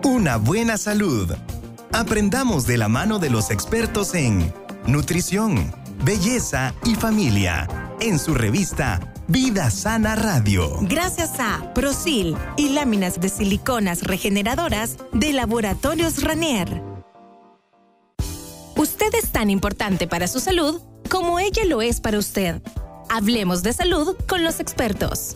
una buena salud. Aprendamos de la mano de los expertos en nutrición, belleza y familia, en su revista Vida Sana Radio. Gracias a Prosil y láminas de siliconas regeneradoras de Laboratorios Ranier. Usted es tan importante para su salud como ella lo es para usted. Hablemos de salud con los expertos.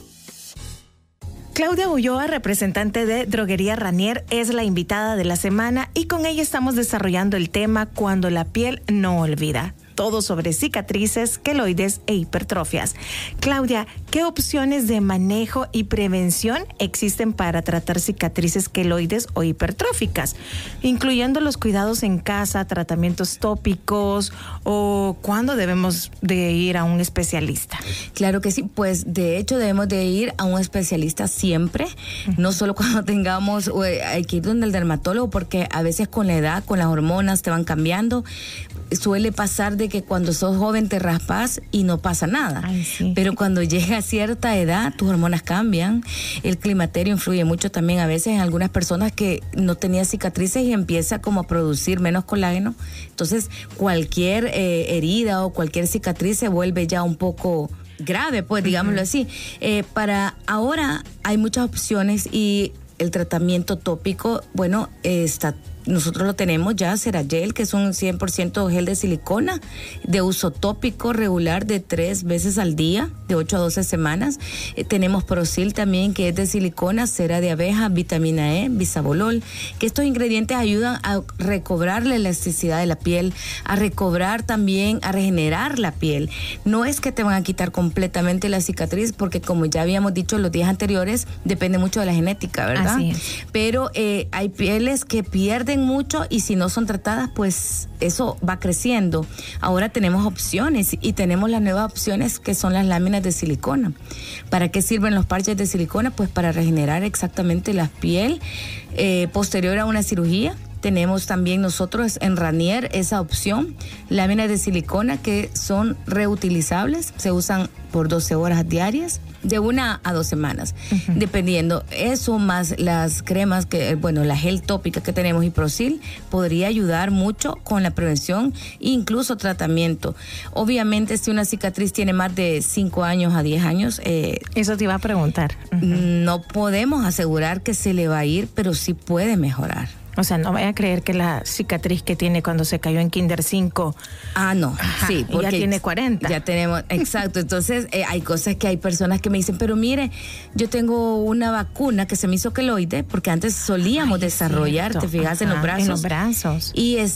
Claudia Ulloa, representante de Droguería Ranier, es la invitada de la semana y con ella estamos desarrollando el tema Cuando la piel no olvida. Todo sobre cicatrices, queloides e hipertrofias. Claudia, ¿qué opciones de manejo y prevención existen para tratar cicatrices queloides o hipertróficas? Incluyendo los cuidados en casa, tratamientos tópicos o cuándo debemos de ir a un especialista. Claro que sí, pues de hecho debemos de ir a un especialista siempre, no solo cuando tengamos, hay que ir donde el dermatólogo porque a veces con la edad, con las hormonas te van cambiando. Suele pasar de que cuando sos joven te raspas y no pasa nada. Ay, sí. Pero cuando llega a cierta edad, tus hormonas cambian. El climaterio influye mucho también a veces en algunas personas que no tenían cicatrices y empieza como a producir menos colágeno. Entonces, cualquier herida o cualquier cicatriz se vuelve ya un poco grave, pues digámoslo así. Para ahora hay muchas opciones y el tratamiento tópico, bueno, nosotros lo tenemos ya, Ceragel, que es un 100% gel de silicona de uso tópico regular de 3 veces al día, de 8 a 12 semanas. Tenemos Prosil también, que es de silicona, cera de abeja, vitamina E, bisabolol, que estos ingredientes ayudan a recobrar la elasticidad de la piel, a recobrar también, a regenerar la piel. No es que te van a quitar completamente la cicatriz, porque como ya habíamos dicho en los días anteriores, depende mucho de la genética, ¿verdad? Así es. Pero hay pieles que pierden mucho y si no son tratadas, pues eso va creciendo. Ahora tenemos opciones y tenemos las nuevas opciones que son las láminas de silicona. ¿Para qué sirven los parches de silicona? Pues para regenerar exactamente la piel posterior a una cirugía. Tenemos también nosotros en Ranier esa opción, láminas de silicona que son reutilizables, se usan por 12 horas diarias, de 1 a 2 semanas, dependiendo. Eso más las cremas, la gel tópica que tenemos y Prosil, podría ayudar mucho con la prevención e incluso tratamiento. Obviamente, si una cicatriz tiene más de 5 años a 10 años... Eso te iba a preguntar. No podemos asegurar que se le va a ir, pero sí puede mejorar. O sea, no vaya a creer que la cicatriz que tiene cuando se cayó en Kinder 5... Ah, no, sí. Porque ya tiene 40. Ya tenemos, exacto. Entonces, hay cosas que hay personas que me dicen, pero mire, yo tengo una vacuna que se me hizo queloide, porque antes solíamos desarrollar, te fijas, en los brazos. En los brazos.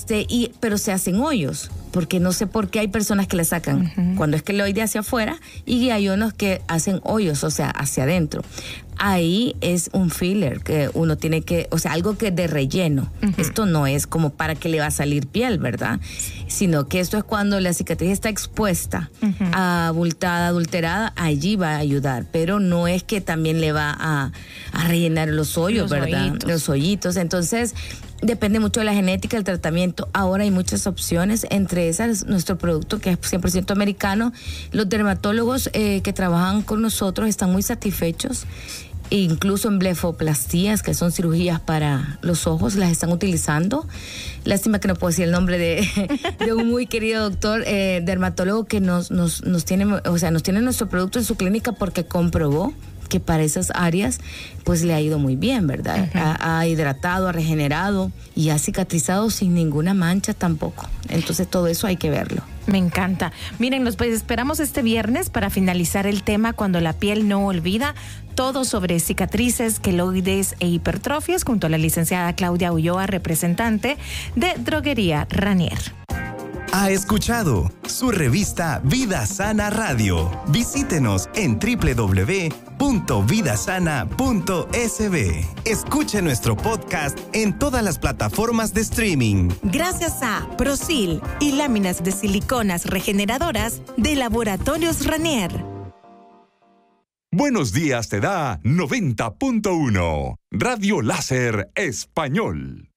Pero se hacen hoyos, porque no sé por qué hay personas que le sacan cuando es queloide hacia afuera y hay unos que hacen hoyos, o sea, hacia adentro. Ahí es un filler que uno tiene que, o sea, algo que de relleno. Esto no es como para que le va a salir piel, ¿verdad? Sino que esto es cuando la cicatriz está expuesta, abultada, adulterada, allí va a ayudar. Pero no es que también le va a rellenar los hoyos, ¿verdad? Los hoyitos. Entonces, depende mucho de la genética, el tratamiento. Ahora hay muchas opciones, entre esas nuestro producto que es 100% americano. Los dermatólogos que trabajan con nosotros están muy satisfechos. Incluso en blefoplastías, que son cirugías para los ojos, las están utilizando. Lástima que no puedo decir el nombre de un muy querido doctor dermatólogo que nos tiene nuestro producto en su clínica porque comprobó que para esas áreas pues le ha ido muy bien, ¿verdad? Ha hidratado, ha regenerado y ha cicatrizado sin ninguna mancha tampoco. Entonces todo eso hay que verlo. Me encanta. Miren, pues esperamos este viernes para finalizar el tema Cuando la piel no olvida, todo sobre cicatrices, queloides e hipertrofias, junto a la licenciada Claudia Ulloa, representante de Droguería Ranier. Ha escuchado su revista Vida Sana Radio. Visítenos en www.vidasana.sb. Escuche nuestro podcast en todas las plataformas de streaming. Gracias a Prosil y láminas de siliconas regeneradoras de Laboratorios Ranier. Buenos días te da 90.1. Radio Láser Español.